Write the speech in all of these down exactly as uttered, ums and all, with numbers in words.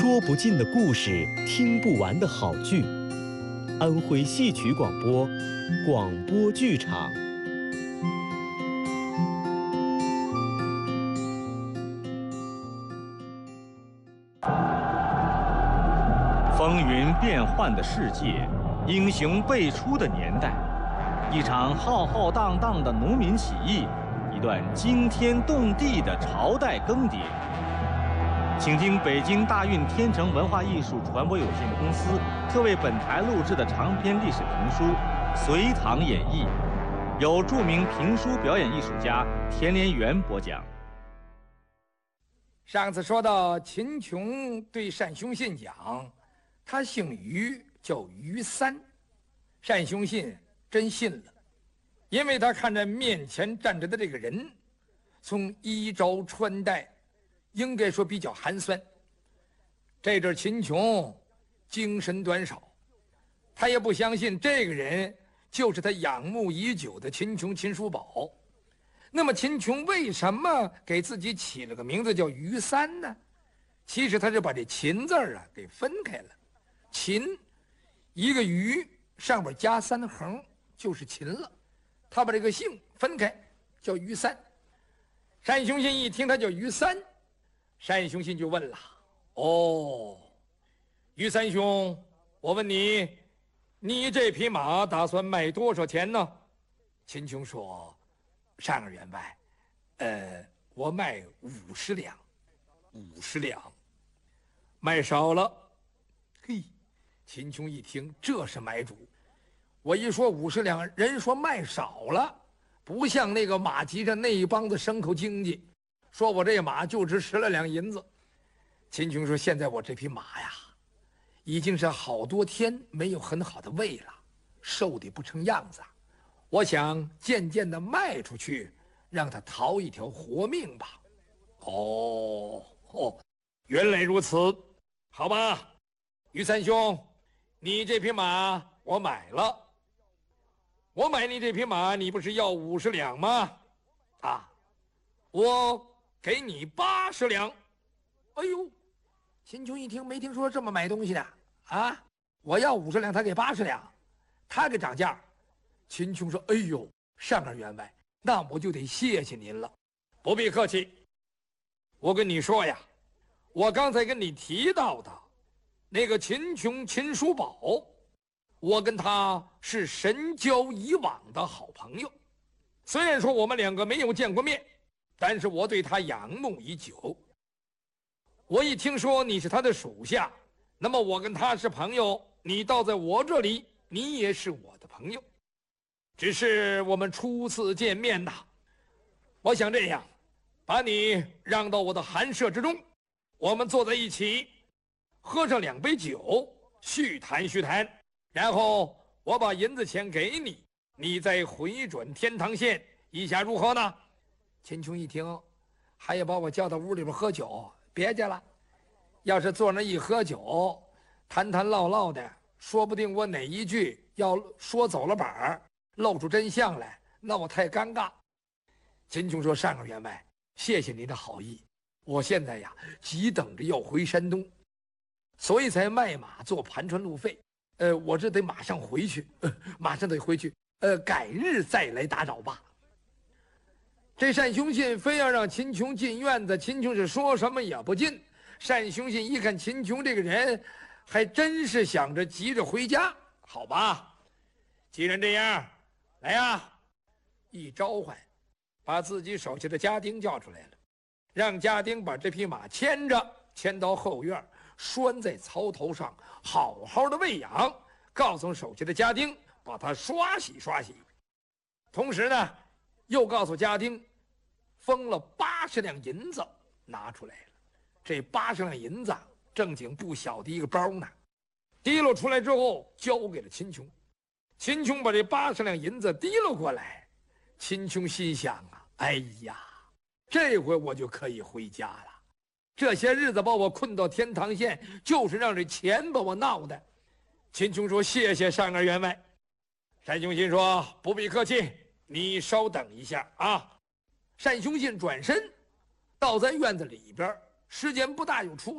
说不尽的故事，听不完的好剧。安徽戏曲广播，广播剧场。 风云变幻的世界，英雄辈出的年代，一场浩浩荡荡的农民起义，一段惊天动地的朝代更迭。请听北京大运天成文化艺术传播有限公司特为本台录制的长篇历史评书《隋唐演义》，由著名评书表演艺术家田连元播讲。 上次说到秦琼对单雄信讲，他姓于，叫于三。单雄信真信了，因为他看着面前站着的这个人，从衣着穿戴应该说比较寒酸。这阵秦琼精神短少，他也不相信这个人就是他仰慕已久的秦琼秦叔宝。那么秦琼为什么给自己起了个名字叫于三呢？其实他是把这秦字啊给分开了，秦一个于上边加三横就是秦了，他把这个姓分开叫于三。单雄信一听他叫于三，单雄信就问了：哦，于三兄，我问你，你这匹马打算卖多少钱呢？秦琼说：单儿员外，呃，我卖五十两。五十两，卖少了。嘿，秦琼一听，这是买主。我一说五十两，人说卖少了，不像那个马集上那一帮子牲口经济，说我这马就值十来两银子。秦琼说：现在我这匹马呀，已经是好多天没有很好的喂了，瘦得不成样子，我想渐渐的卖出去，让它逃一条活命吧。哦哦，原来如此，好吧，于三兄，你这匹马我买了。我买你这匹马，你不是要五十两吗？啊，我给你八十两。哎呦，秦琼一听，没听说这么买东西的啊！我要五十两，他给八十两，他给涨价。秦琼说：哎呦，单儿员外，那我就得谢谢您了。不必客气。我跟你说呀，我刚才跟你提到的那个秦琼秦叔宝，我跟他是神交以往的好朋友。虽然说我们两个没有见过面，但是我对他仰慕已久。我一听说你是他的属下，那么我跟他是朋友，你到在我这里，你也是我的朋友。只是我们初次见面呐，我想这样，把你让到我的寒舍之中，我们坐在一起，喝上两杯酒，叙谈叙谈，然后我把银子钱给你，你再回转天堂县，意下如何呢？秦琼一听，还要把我叫到屋里边喝酒，别介了。要是坐那一喝酒，谈谈唠唠的，说不定我哪一句要说走了本儿，露出真相来，那我太尴尬。秦琼说：单儿员外，谢谢您的好意，我现在呀急等着要回山东，所以才卖马做盘川路费。呃，我这得马上回去，呃、马上得回去，呃，改日再来打扰吧。这单雄信非要让秦琼进院子，秦琼是说什么也不进。单雄信一看秦琼这个人，还真是想着急着回家。好吧，既然这样，来呀！一召唤，把自己手下的家丁叫出来了，让家丁把这匹马牵着，牵到后院，拴在槽头上，好好的喂养，告诉手下的家丁把它刷洗刷洗。同时呢，又告诉家丁，封了八十两银子拿出来了。这八十两银子正经不小的一个包呢，提溜出来之后交给了秦琼。秦琼把这八十两银子提溜过来，秦琼心想啊，哎呀，这回我就可以回家了。这些日子把我困到天堂县，就是让这钱把我闹的。秦琼说：谢谢单儿员外。单雄信说：不必客气，你稍等一下啊。单雄信转身到咱院子里边，时间不大又出来了。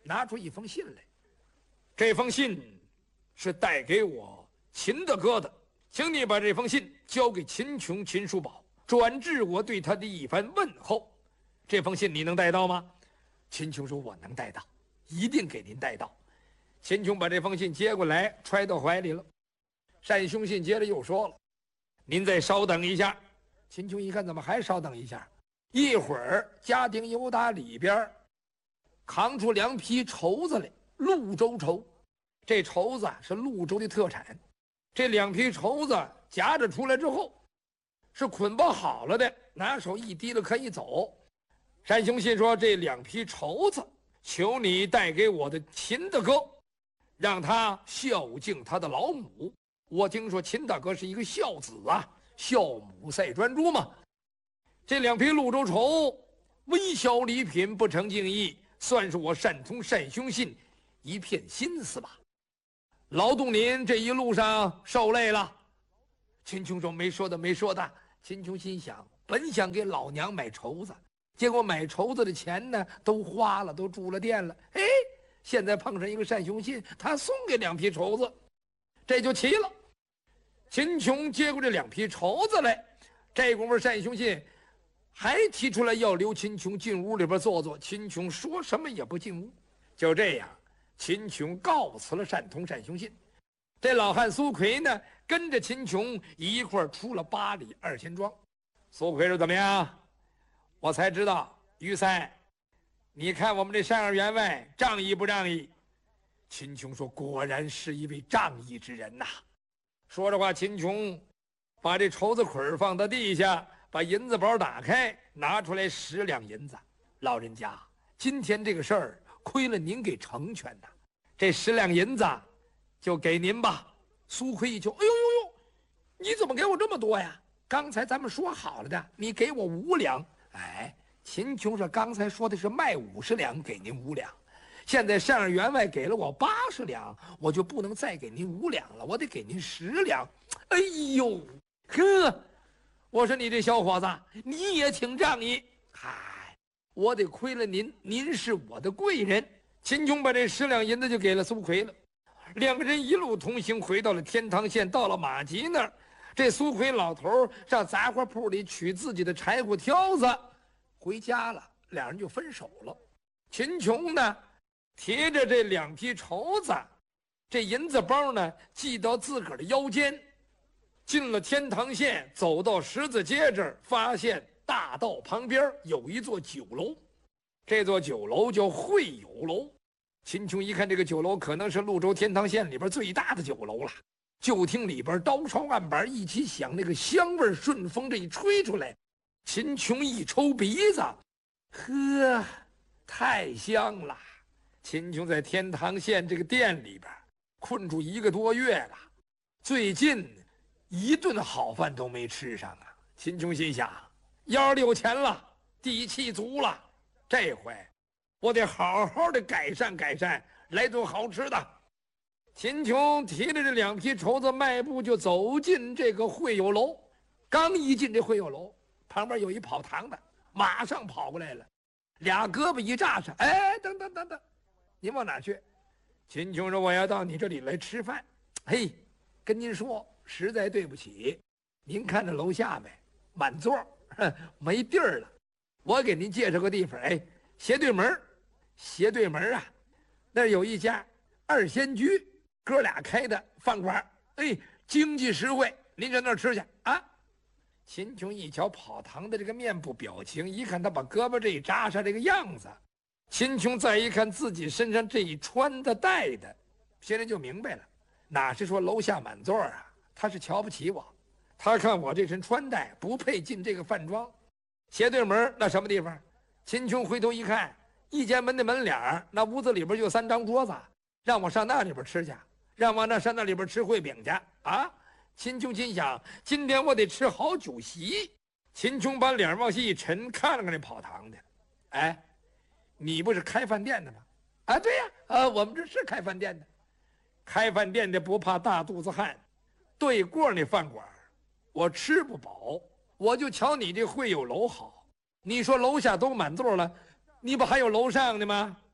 拿出一封信来。这封信是带给我秦大哥的，请你把这封信交给秦琼秦叔宝，转致我对他的一番问候。这封信你能带到吗？秦琼说：“我能带到，一定给您带到。”秦琼把这封信接过来，揣到怀里了。单兄信接着又说了：“您再稍等一下。”秦琼一看，怎么还稍等一下？一会儿家丁由打里边扛出两匹绸子来，潞州绸。这绸子是潞州的特产。这两匹绸子夹着出来之后，是捆绑好了的，拿手一提了可以走。单雄信说：“这两匹绸子，求你带给我的秦大哥，让他孝敬他的老母。我听说秦大哥是一个孝子啊，孝母赛专诸嘛。这两匹潞州绸，微小礼品，不成敬意，算是我单通单雄信一片心思吧。劳动您这一路上受累了。”秦琼说：“没说的，没说的。”秦琼心想，本想给老娘买绸子，结果买绸子的钱呢都花了，都住了店了。哎，现在碰上一个单雄信，他送给两匹绸子，这就齐了。秦琼接过这两匹绸子来，这功夫单雄信还提出来要留秦琼进屋里边坐坐。秦琼说什么也不进屋。就这样，秦琼告辞了单通单雄信。这老汉苏奎呢，跟着秦琼一块儿出了八里二仙庄。苏奎说：“怎么样？我才知道，于三，你看我们这单二员外仗义不仗义？”秦琼说：“果然是一位仗义之人呐。”说着话，秦琼把这绸子捆放到地下，把银子包打开，拿出来十两银子。老人家，今天这个事儿亏了您给成全呐，这十两银子就给您吧。苏奎一瞧，哎呦呦呦，你怎么给我这么多呀？刚才咱们说好了的，你给我五两。哎，秦琼说刚才说的是卖五十两给您五两，现在单二员外给了我八十两，我就不能再给您五两了，我得给您十两。哎呦，呵，我说你这小伙子，你也挺仗义。嗨，我得亏了您，您是我的贵人。秦琼把这十两银子就给了苏奎了。两个人一路同行，回到了天堂县，到了马集那儿。这苏奎老头上杂货铺里取自己的柴火挑子，回家了，两人就分手了。秦琼呢，提着这两匹绸子，这银子包呢系到自个儿的腰间，进了天堂县，走到十字街这儿，发现大道旁边有一座酒楼，这座酒楼叫会友楼。秦琼一看，这个酒楼可能是潞州天堂县里边最大的酒楼了。就听里边刀烧案板一起响，那个香味顺风这一吹出来，秦琼一抽鼻子，呵，太香了。秦琼在天堂县这个店里边困住一个多月了，最近一顿好饭都没吃上啊。秦琼心想，腰里有钱了，底气足了，这回我得好好的改善改善，来顿好吃的。秦琼提着这两匹绸子，迈步就走进这个会友楼。刚一进这会友楼，旁边有一跑堂的，马上跑过来了，俩胳膊一扎上，哎，等等等等，您往哪去？秦琼说：“我要到你这里来吃饭。”嘿，跟您说，实在对不起，您看这楼下没，满座，没地儿了。我给您介绍个地方，哎，斜对门，斜对门啊，那有一家二仙居。哥俩开的饭馆，哎，经济实惠，您上那儿吃去啊！秦琼一瞧跑堂的这个面部表情，一看他把胳膊这一扎上这个样子，秦琼再一看自己身上这一穿的戴的，心里就明白了，哪是说楼下满座啊？他是瞧不起我，他看我这身穿戴不配进这个饭庄。斜对门那什么地方？秦琼回头一看，一间门的门脸，那屋子里边就三张桌子，让我上那里边吃去。让我那上那里边吃烩饼去啊！秦琼心想，今天我得吃好酒席。秦琼把脸往下一沉，看了看那跑堂的，哎，你不是开饭店的吗？啊，对呀，啊，我们这是开饭店的。开饭店的不怕大肚子汉，对过那饭馆，我吃不饱，我就瞧你这会友楼好。你说楼下都满座了，你不还有楼上的吗？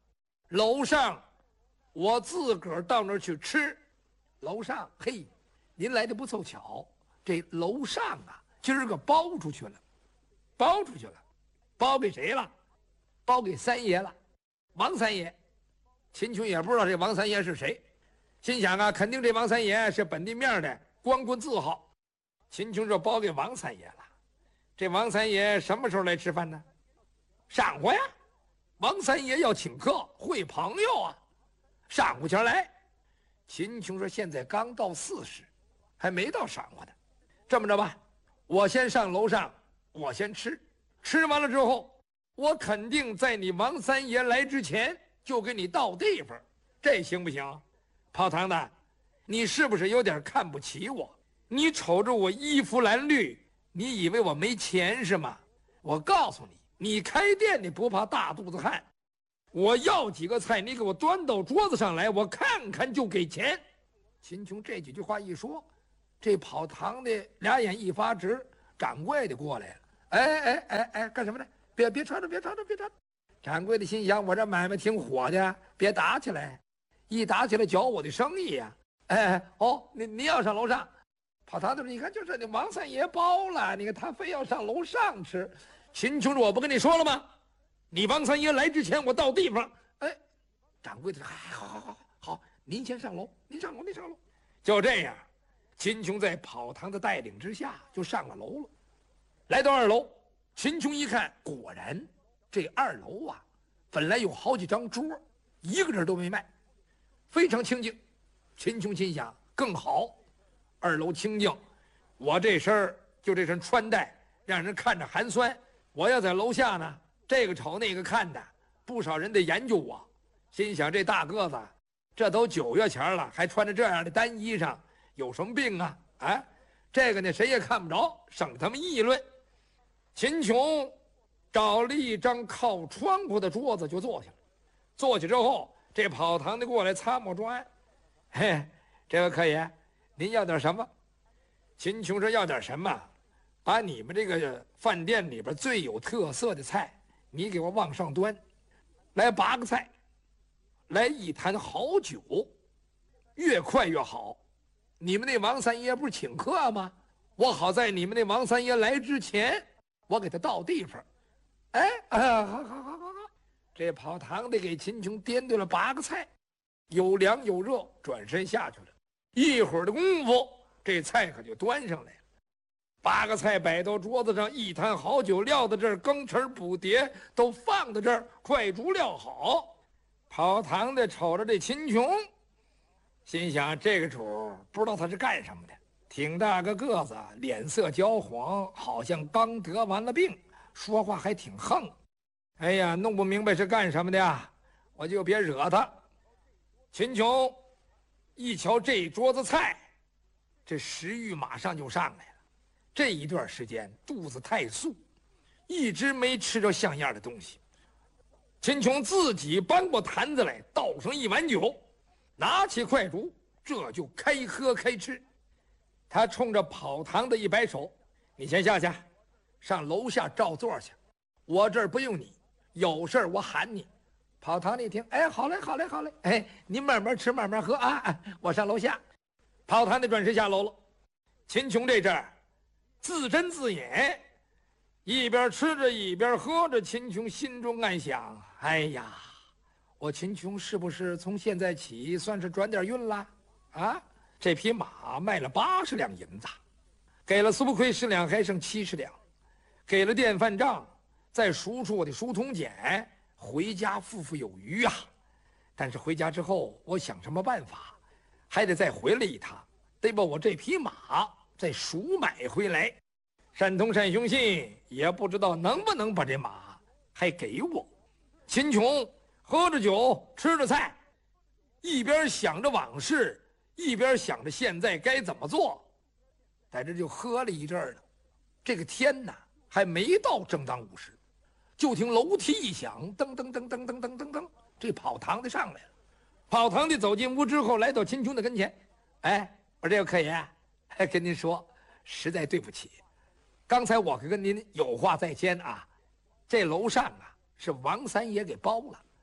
楼上我自个儿到那儿去吃。楼上，嘿，您来的不凑巧，这楼上啊，今儿个包出去了，包出去了，包给谁了？包给三爷了，王三爷。秦琼也不知道这王三爷是谁，心想啊，肯定这王三爷是本地面的光棍字号。秦琼就包给王三爷了。这王三爷什么时候来吃饭呢？晌午呀。王三爷要请客会朋友啊，晌午前来。秦琼说现在刚到四时，还没到晌午呢。这么着吧，我先上楼上，我先吃，吃完了之后，我肯定在你王三爷来之前就给你到地方，这行不行？跑堂的，你是不是有点看不起我？你瞅着我衣服蓝绿，你以为我没钱是吗？我告诉你，你开店你不怕大肚子汗，我要几个菜，你给我端到桌子上来，我看看就给钱。秦琼这几句话一说，这跑堂的俩眼一发直，掌柜的过来了。哎哎哎哎，干什么呢？别别吵吵，别吵吵，别吵吵。掌柜的心想，我这买卖挺火的，别打起来，一打起来搅我的生意呀、啊。哎哦，你你要上楼上。跑堂的说，你看就是那王三爷包了，你看他非要上楼上吃。秦琼说，我不跟你说了吗？你王三爷来之前，我到地方。哎，掌柜的说，哎，好好好好，您先上楼，您上楼，您上楼。就这样，秦琼在跑堂的带领之下就上了楼了。来到二楼，秦琼一看，果然这二楼啊，本来有好几张桌，一个人都没卖，非常清静。秦琼心想，更好，二楼清静，我这身就这身穿戴让人看着寒酸。我要在楼下呢，这个瞅那个看的，不少人得研究我。心想这大个子，这都九月前了，还穿着这样的单衣裳，有什么病啊？啊，这个呢谁也看不着，省他们议论。秦琼找了一张靠窗户的桌子就坐下了。坐下之后，这跑堂的过来擦抹桌案。嘿，这位客爷，您要点什么？秦琼说要点什么？把你们这个饭店里边最有特色的菜，你给我往上端。来八个菜，来一坛好酒，越快越好。你们那王三爷不是请客吗？我好在你们那王三爷来之前，我给他到地方。哎，啊，好好好好好。这跑堂的给秦琼颠对了八个菜，有凉有热，转身下去了。一会儿的功夫，这菜可就端上来了。八个菜摆到桌子上，一坛好酒撂在这儿，羹匙补碟都放在这儿，快煮料好。跑堂的瞅着这秦琼，心想这个主不知道他是干什么的，挺大个个子，脸色焦黄，好像刚得完了病，说话还挺横。哎呀，弄不明白是干什么的呀，我就别惹他。秦琼一瞧这桌子菜，这食欲马上就上来了。这一段时间肚子太素，一直没吃着像样的东西。秦琼自己搬过坛子来，倒上一碗酒，拿起筷箸，这就开喝开吃。他冲着跑堂的一摆手：“你先下去，上楼下照座去，我这儿不用你，有事儿我喊你。”跑堂的一听，哎，好嘞，好嘞，好嘞，哎，您慢慢吃，慢慢喝啊，我上楼下。跑堂的转身下楼了。秦琼这阵儿自斟自饮，一边吃着一边喝着。秦琼心中暗想，哎呀，我秦琼是不是从现在起算是转点运了啊？这匹马卖了八十两银子，给了苏奎十两，还剩七十两，给了电饭账，再赎出我的书童简，回家富富有余啊。但是回家之后，我想什么办法，还得再回来一趟，得把我这匹马再赎买回来。单通单雄信也不知道能不能把这马还给我。秦琼喝着酒，吃着菜，一边想着往事，一边想着现在该怎么做。在这就喝了一阵儿了。这个天哪，还没到正当午时，就听楼梯一响，噔噔噔噔噔噔噔噔，这跑堂的上来了。跑堂的走进屋之后，来到秦琼的跟前，哎，我说这位客爷，跟您说，实在对不起，刚才我跟您有话在先啊。这楼上啊是王三爷给包了，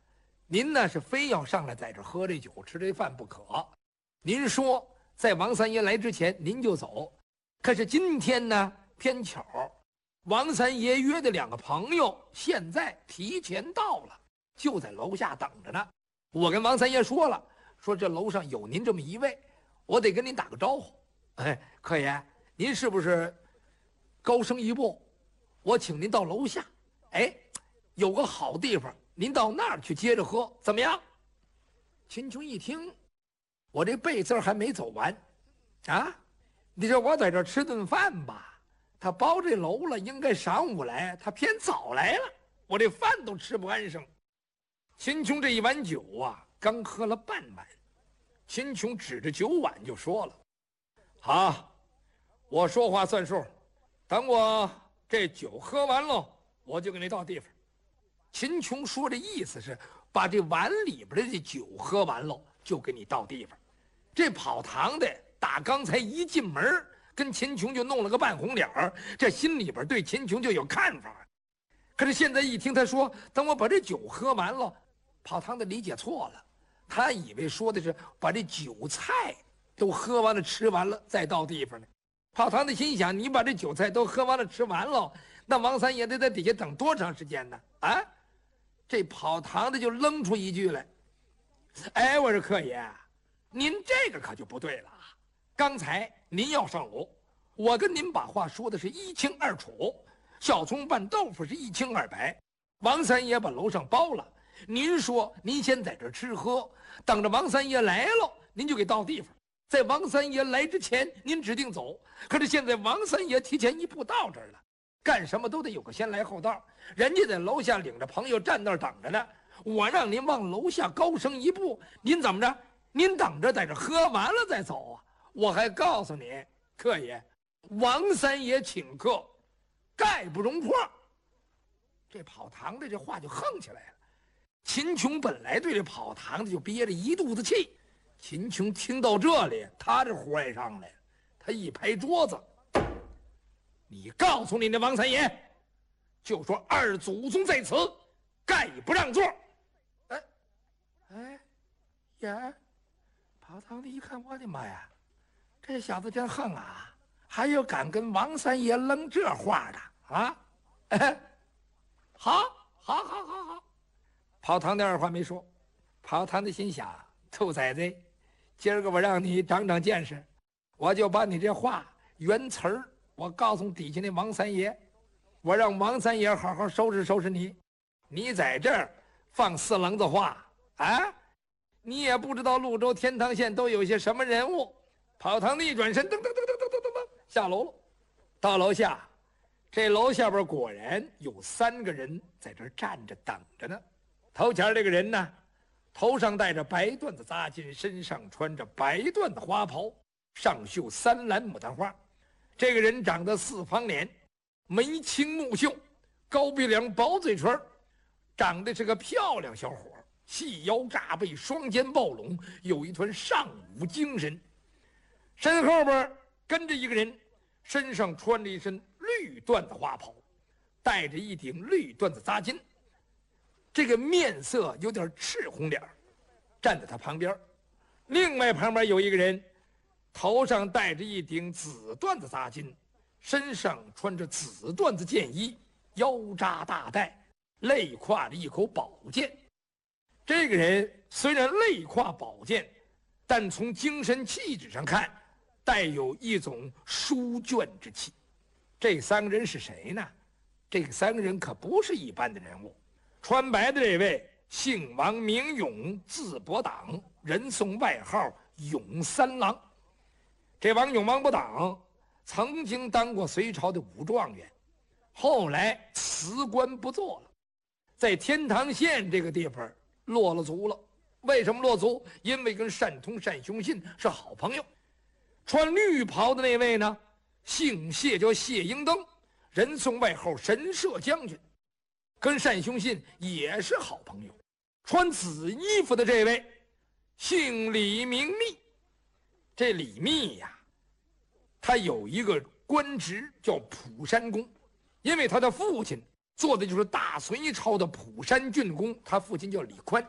您呢是非要上来在这喝这酒吃这饭不可。您说在王三爷来之前您就走，可是今天呢偏巧王三爷约的两个朋友现在提前到了，就在楼下等着呢。我跟王三爷说了，说这楼上有您这么一位，我得跟您打个招呼。哎，客爷，您是不是高升一步？我请您到楼下，哎，有个好地方，您到那儿去接着喝，怎么样？秦琼一听，我这背字还没走完，啊，你说我在这吃顿饭吧，他包这楼了，应该晌午来，他偏早来了，我这饭都吃不安生。秦琼这一碗酒啊，刚喝了半碗，秦琼指着酒碗就说了：“好，我说话算数，等我这酒喝完了，我就给你到地方。”秦琼说这意思是把这碗里边的这酒喝完了，就给你到地方。这跑堂的打刚才一进门，跟秦琼就弄了个半红脸儿，这心里边对秦琼就有看法。可是现在一听他说等我把这酒喝完了，跑堂的理解错了，他以为说的是把这酒菜都喝完了吃完了再到地方呢。跑堂的心想，你把这酒菜都喝完了吃完了，那王三爷得在底下等多长时间呢？啊，这跑堂的就扔出一句来：“哎，我说客爷，您这个可就不对了。刚才您要上楼，我跟您把话说的是一清二楚，小葱拌豆腐是一清二白。王三爷把楼上包了，您说您先在这吃喝，等着王三爷来了，您就给到地方。在王三爷来之前，您指定走。可是现在王三爷提前一步到这儿了，干什么都得有个先来后到，人家在楼下领着朋友站那儿等着呢。我让您往楼下高升一步，您怎么着？您等着在这喝完了再走啊！我还告诉你，客爷，王三爷请客，概不容破。这跑堂的这话就横起来了。秦琼本来对这跑堂的就憋着一肚子气，秦琼听到这里，他这火也上来了，他一拍桌子：“你告诉你那王三爷，就说二祖宗在此，概不让座。”哎，哎，呀！跑堂的一看，我的妈呀，这小子真横啊！还有敢跟王三爷扔这话的啊？哎，好，好，好，好，好。跑堂的二话没说，跑堂的心想：兔崽子，今儿个我让你长长见识，我就把你这话原词儿，我告诉底下那王三爷，我让王三爷好好收拾收拾你。你在这儿放四棱子话啊？你也不知道潞州天堂县都有些什么人物。跑堂的一转身，噔噔噔噔噔噔噔噔下楼了。到楼下，这楼下边果然有三个人在这站着等着呢。头前这个人呢，头上戴着白缎子扎巾，身上穿着白缎子花袍，上绣三篮牡丹花。这个人长得四方脸，眉清目秀，高鼻梁，薄嘴唇，长得是个漂亮小伙，细腰炸背，双肩抱拢，有一团上武精神。身后边跟着一个人，身上穿着一身绿缎子花袍，戴着一顶绿缎子扎巾，这个面色有点赤红脸，站在他旁边。另外旁边有一个人，头上戴着一顶紫缎子扎巾，身上穿着紫缎子箭衣，腰扎大带，肋挎着一口宝剑。这个人虽然肋挎宝剑，但从精神气质上看，带有一种书卷之气。这三个人是谁呢？这三个人可不是一般的人物。穿白的这位姓王，名勇，字伯党，人送外号勇三郎。这王勇王伯党曾经当过隋朝的武状元，后来辞官不做了，在天堂县这个地方落了足了。为什么落足？因为跟单通单雄信是好朋友。穿绿袍的那位呢，姓谢，叫谢英登，人送外号神射将军，跟单雄信也是好朋友。穿紫衣服的这位姓李，名密。这李密呀，他有一个官职叫普山公，因为他的父亲做的就是大隋朝的普山郡公，他父亲叫李宽。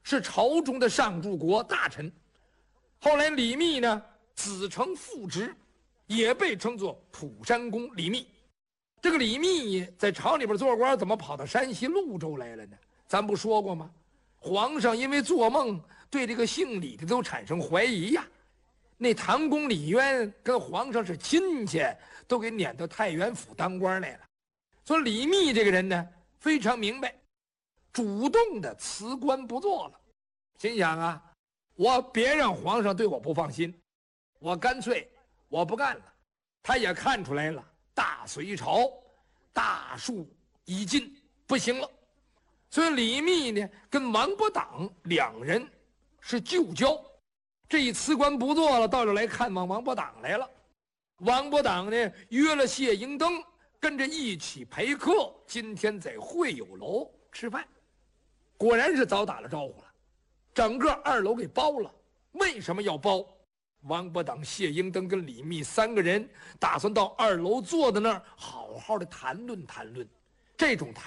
是朝中的上柱国大臣。后来李密呢，子承父职，也被称作普山公李密。这个李密在朝里边做官，怎么跑到山西潞州来了呢？咱不说过吗？皇上因为做梦对这个姓李的都产生怀疑呀。那唐公李渊跟皇上是亲戚，都给撵到太原府当官来了。所以李密这个人呢，非常明白，主动的辞官不做了，心想啊，我别让皇上对我不放心，我干脆我不干了。他也看出来了，大隋朝大数已尽，不行了。所以李密呢，跟王伯党两人是旧交。这一辞官不做了，到这来看望王伯党来了。王伯党呢，约了谢迎登跟着一起陪客，今天在会友楼吃饭。果然是早打了招呼了，整个二楼给包了。为什么要包？王伯党、谢迎登跟李密三个人打算到二楼坐在那儿，好好的谈论谈论。这种谈